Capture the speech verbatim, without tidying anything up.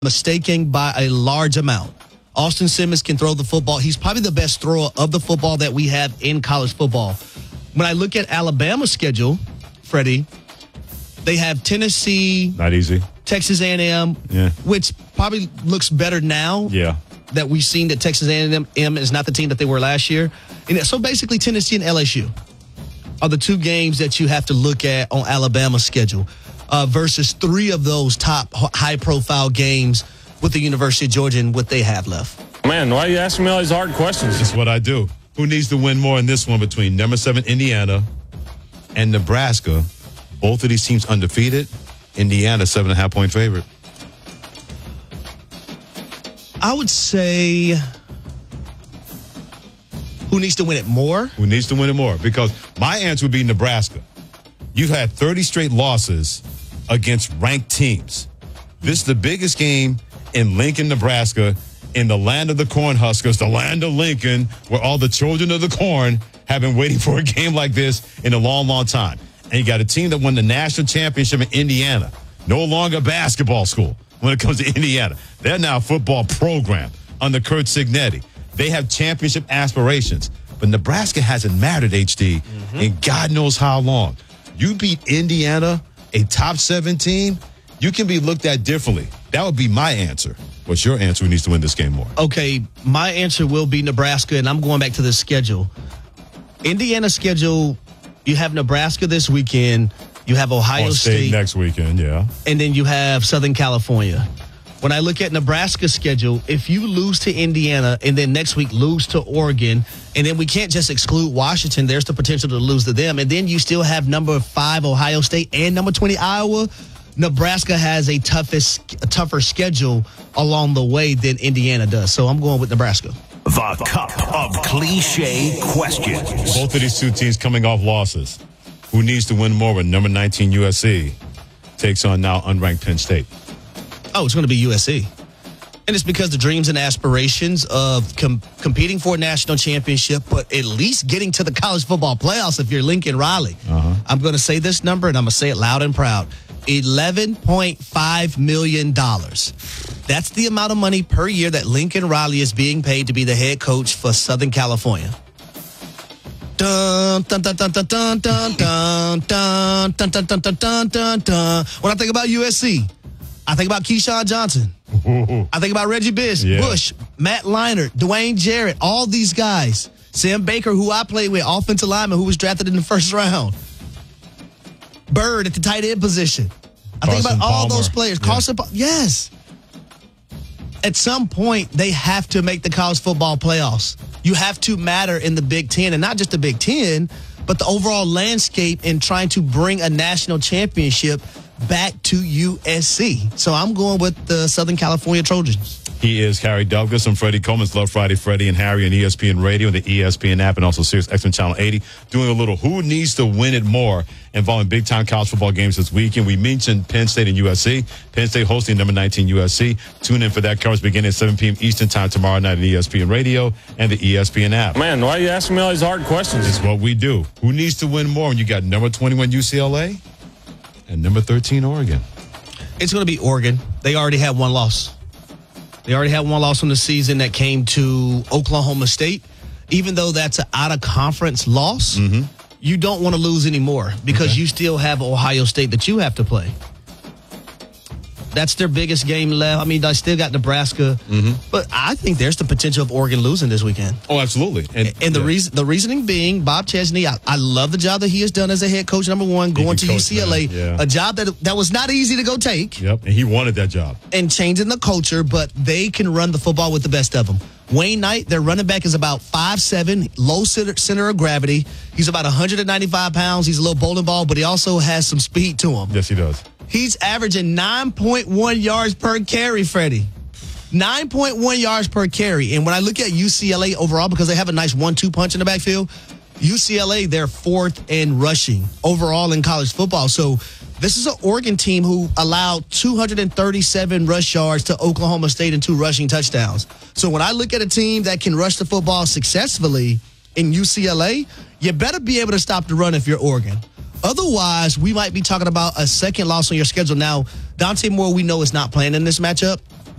mistaken by a large amount. Austin Simmons can throw the football. He's probably the best thrower of the football that we have in college football. When I look at Alabama's schedule, Freddie, they have Tennessee. Not easy. Texas A and M, yeah. which probably looks better now yeah. that we've seen that Texas A and M is not the team that they were last year. And so basically Tennessee and L S U are the two games that you have to look at on Alabama's schedule uh, versus three of those top high-profile games with the University of Georgia and what they have left. Man, why are you asking me all these hard questions? That's what I do. Who needs to win more in this one between number seven Indiana and Nebraska? Both of these teams undefeated. Indiana, seven and a half point favorite. I would say who needs to win it more? Who needs to win it more? Because my answer would be Nebraska. You've had thirty straight losses against ranked teams. This is the biggest game in Lincoln, Nebraska, in the land of the Cornhuskers, the land of Lincoln, where all the children of the corn have been waiting for a game like this in a long, long time. And you got a team that won the national championship in Indiana. No longer a basketball school when it comes to Indiana. They're now a football program under Kurt Signetti. They have championship aspirations. But Nebraska hasn't mattered, H D, mm-hmm. in God knows how long. You beat Indiana, a top seven team, you can be looked at differently. That would be my answer. What's your answer? Who needs to win this game more? Okay, my answer will be Nebraska, and I'm going back to the schedule. Indiana's schedule, you have Nebraska this weekend, you have Ohio Ohio State, State next weekend, yeah. And then you have Southern California. When I look at Nebraska's schedule, if you lose to Indiana and then next week lose to Oregon, and then we can't just exclude Washington, there's the potential to lose to them, and then you still have number five Ohio State and number twenty Iowa, Nebraska has a toughest, a tougher schedule along the way than Indiana does. So I'm going with Nebraska. The Cup of Cliche Questions. Both of these two teams coming off losses. Who needs to win more when number nineteen U S C takes on now unranked Penn State? Oh, it's going to be U S C. And it's because the dreams and aspirations of com- competing for a national championship, but at least getting to the college football playoffs if you're Lincoln Riley. Uh-huh. I'm going to say this number, and I'm going to say it loud and proud. eleven point five million dollars. That's the amount of money per year that Lincoln Riley is being paid to be the head coach for Southern California. Dun, dun, dun, dun, dun, dun, dun, dun, dun, dun, dun, dun, dun, dun, dun. When I think about U S C, I think about Keyshawn Johnson. Ooh. I think about Reggie Bush, yeah. Bush, Matt Leinart, Dwayne Jarrett, all these guys. Sam Baker, who I played with, offensive lineman who was drafted in the first round. Bird at the tight end position. I Carson think about all Palmer. those players. Yeah. Carson, yes. At some point, they have to make the college football playoffs. You have to matter in the Big Ten, and not just the Big Ten, but the overall landscape in trying to bring a national championship back to U S C. So I'm going with the Southern California Trojans. He is Harry Douglas. I'm Freddie Coleman's Love Friday, Freddie and Harry on E S P N Radio, the E S P N app, and also Sirius X M Channel eighty. Doing a little Who Needs to Win It More involving big-time college football games this weekend. We mentioned Penn State and U S C. Penn State hosting number nineteen U S C. Tune in for that coverage beginning at seven p.m. Eastern Time tomorrow night on E S P N Radio and the E S P N app. Man, why are you asking me all these hard questions? It's what we do. Who needs to win more when you got number twenty-one U C L A and number thirteen Oregon? It's going to be Oregon. They already had one loss. They already had one loss on the season that came to Oklahoma State. Even though that's an out-of-conference loss, mm-hmm. you don't want to lose anymore because okay. you still have Ohio State that you have to play. That's their biggest game left. I mean, I still got Nebraska, mm-hmm. but I think there's the potential of Oregon losing this weekend. Oh, absolutely. And, and the yeah. reason, the reasoning being, Bob Chesney, I, I love the job that he has done as a head coach, number one, going to coach, U C L A, yeah. a job that that was not easy to go take. Yep, and he wanted that job. And changing the culture, but they can run the football with the best of them. Wayne Knight, their running back, is about five seven, low center, center of gravity. He's about one hundred ninety-five pounds. He's a little bowling ball, but he also has some speed to him. Yes, he does. He's averaging nine point one yards per carry, Freddie. nine point one yards per carry. And when I look at U C L A overall, because they have a nice one two punch in the backfield, U C L A, they're fourth in rushing overall in college football. So this is an Oregon team who allowed two hundred thirty-seven rush yards to Oklahoma State and two rushing touchdowns. So when I look at a team that can rush the football successfully in U C L A, you better be able to stop the run if you're Oregon. Otherwise, we might be talking about a second loss on your schedule. Now, Dante Moore, we know, is not playing in this matchup.